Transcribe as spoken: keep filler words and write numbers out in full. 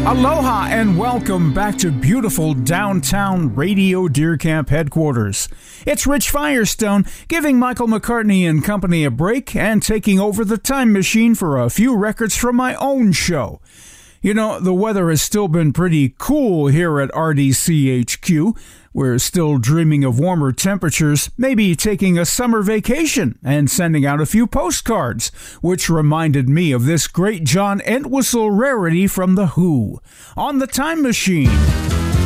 Aloha and welcome back to beautiful downtown Radio Deer Camp headquarters. It's Rich Firestone giving Michael McCartney and company a break and taking over the time machine for a few records from my own show. You know, the weather has still been pretty cool here at R D C H Q. We're still dreaming of warmer temperatures, maybe taking a summer vacation and sending out a few postcards, which reminded me of this great John Entwistle rarity from The Who, On the Time Machine.